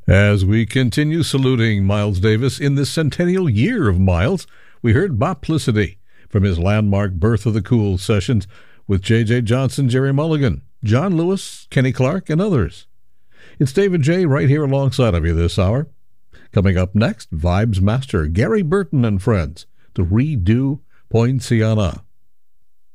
As we continue saluting Miles Davis in the centennial year of Miles, we heard Boplicity from his landmark Birth of the Cool sessions with J.J. Johnson, Jerry Mulligan, John Lewis, Kenny Clark, and others. It's David J. right here alongside of you this hour. Coming up next, Vibes Master Gary Burton and friends to redo Poinciana.